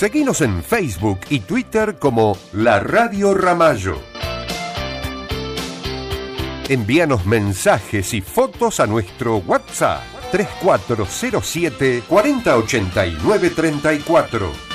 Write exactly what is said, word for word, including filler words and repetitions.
Seguinos en Facebook y Twitter como La Radio Ramallo. Envíanos mensajes y fotos a nuestro WhatsApp tres cuatro cero siete, cuarenta ochenta y nueve treinta y cuatro.